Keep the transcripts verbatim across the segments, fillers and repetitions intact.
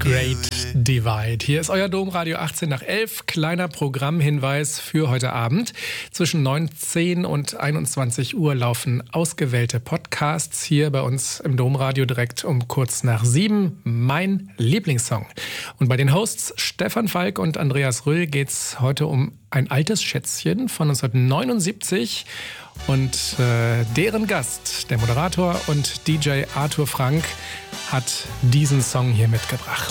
Great Divide. Hier ist euer Domradio achtzehn nach elf. Kleiner Programmhinweis für heute Abend. Zwischen neunzehn und einundzwanzig Uhr laufen ausgewählte Podcasts hier bei uns im Domradio direkt um kurz nach sieben. Mein Lieblingssong. Und bei den Hosts Stefan Falk und Andreas Rüll geht es heute um ein altes Schätzchen von neunzehnhundertneunundsiebzig. Und äh, deren Gast, der Moderator und D J Arthur Frank, hat diesen Song hier mitgebracht.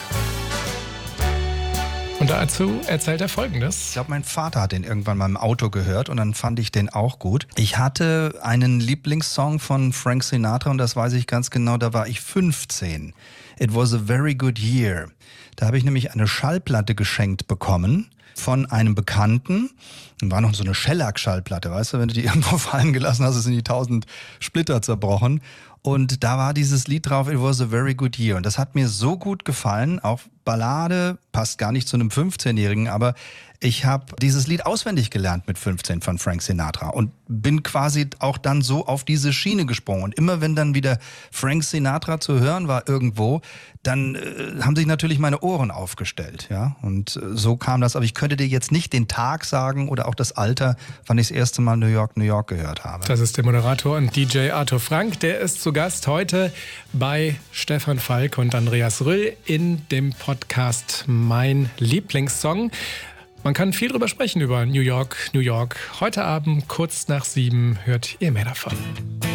Und dazu erzählt er Folgendes. Ich glaube, mein Vater hat den irgendwann mal im Auto gehört und dann fand ich den auch gut. Ich hatte einen Lieblingssong von Frank Sinatra und das weiß ich ganz genau, da war ich fünfzehn. It was a very good year. Da habe ich nämlich eine Schallplatte geschenkt bekommen von einem Bekannten. War noch so eine Shellac-Schallplatte, weißt du, wenn du die irgendwo fallen gelassen hast, sind die tausend Splitter zerbrochen. Und da war dieses Lied drauf, It was a very good year. Und das hat mir so gut gefallen, auch Ballade, passt gar nicht zu einem fünfzehnjährigen, aber ich habe dieses Lied auswendig gelernt mit fünfzehn von Frank Sinatra und bin quasi auch dann so auf diese Schiene gesprungen. Und immer wenn dann wieder Frank Sinatra zu hören war irgendwo, dann äh, haben sich natürlich meine Ohren aufgestellt. Ja? Und äh, so kam das. Aber ich könnte dir jetzt nicht den Tag sagen oder auch das Alter, wann ich das erste Mal New York, New York gehört habe. Das ist der Moderator und D J Arthur Frank. Der ist zu Gast heute bei Stefan Falk und Andreas Rüll in dem Podcast Mein Lieblingssong. Man kann viel drüber sprechen über New York, New York. Heute Abend, kurz nach sieben, hört ihr mehr davon.